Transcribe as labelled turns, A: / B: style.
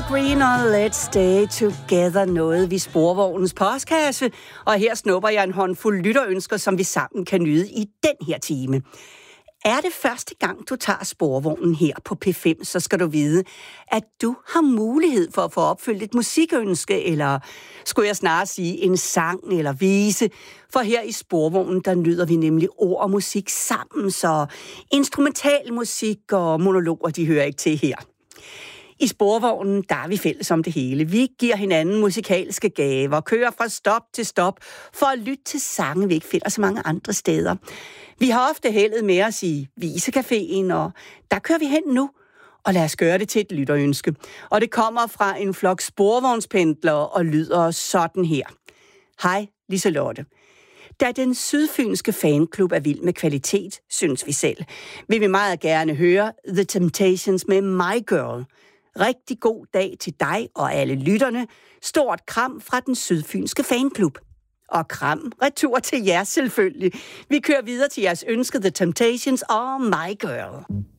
A: Green og Let's Stay Together nåede vi sporvognens postkasse, og her snupper jeg en håndfuld lytterønsker, som vi sammen kan nyde i den her time. Er det første gang, du tager sporvognen her på P5, så skal du vide, at du har mulighed for at få opfyldt et musikønske, eller skulle jeg snarere sige en sang eller vise. For her i sporvognen, der nyder vi nemlig ord og musik sammen, så instrumental musik og monologer, de hører ikke til her. I sporvognen, der er vi fælles om det hele. Vi giver hinanden musikalske gaver, kører fra stop til stop, for at lytte til sange, vi ikke finder så mange andre steder. Vi har ofte heldet med os i Visecaféen, og der kører vi hen nu. Og lad os gøre det til et lytterønske. Og det kommer fra en flok sporvognspendlere og lyder sådan her. Hej, Liselotte. Da den sydfynske fanklub er vild med kvalitet, synes vi selv, vil vi meget gerne høre The Temptations med My Girl. Rigtig god dag til dig og alle lytterne. Stort kram fra den sydfynske fanklub. Og kram retur til jer selvfølgelig. Vi kører videre til jeres ønske The Temptations og My Girl.